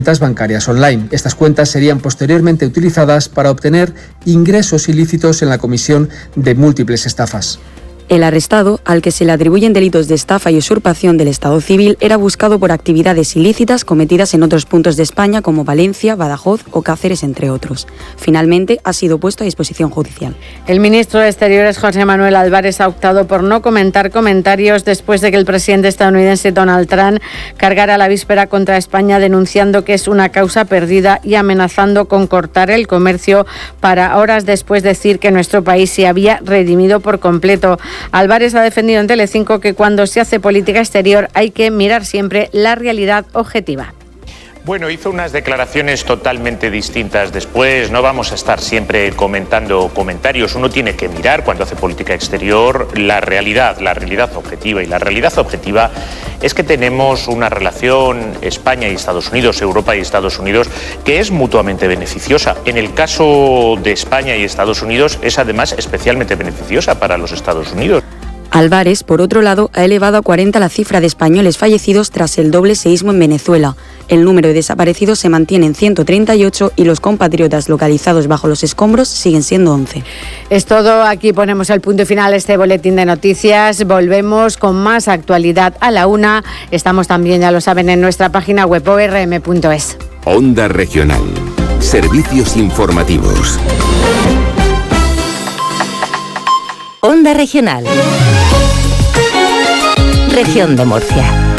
cuentas bancarias online. Estas cuentas serían posteriormente utilizadas para obtener ingresos ilícitos en la comisión de múltiples estafas. El arrestado, al que se le atribuyen delitos de estafa y usurpación del Estado civil, era buscado por actividades ilícitas cometidas en otros puntos de España como Valencia, Badajoz o Cáceres, entre otros. Finalmente, ha sido puesto a disposición judicial. El ministro de Exteriores, José Manuel Álvarez, ha optado por no comentar comentarios después de que el presidente estadounidense Donald Trump cargara la víspera contra España, denunciando que es una causa perdida y amenazando con cortar el comercio, para horas después decir que nuestro país se había redimido por completo. Álvarez ha defendido en Telecinco que cuando se hace política exterior hay que mirar siempre la realidad objetiva. Bueno, hizo unas declaraciones totalmente distintas después. No vamos a estar siempre comentando comentarios. Uno tiene que mirar, cuando hace política exterior, la realidad objetiva. Y la realidad objetiva es que tenemos una relación España y Estados Unidos, Europa y Estados Unidos, que es mutuamente beneficiosa. En el caso de España y Estados Unidos es además especialmente beneficiosa para los Estados Unidos. Álvarez, por otro lado, ha elevado a 40 la cifra de españoles fallecidos tras el doble seísmo en Venezuela. El número de desaparecidos se mantiene en 138 y los compatriotas localizados bajo los escombros siguen siendo 11. Es todo, aquí ponemos el punto final a este boletín de noticias. Volvemos con más actualidad a la 1. Estamos también, ya lo saben, en nuestra página web orm.es. Onda Regional. Servicios informativos. Onda Regional. Región de Murcia.